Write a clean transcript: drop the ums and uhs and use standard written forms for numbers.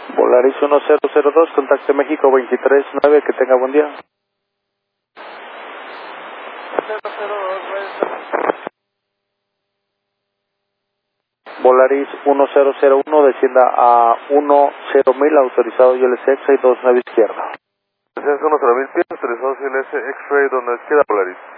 Volaris 1002, contacte México 239, que tenga buen día. 002, Volaris 1001, descienda a 10.000, autorizado ILS X-Ray 29 izquierda. Descenso 1000 pies, autorizado ILS X-Ray 29 izquierda, Volaris.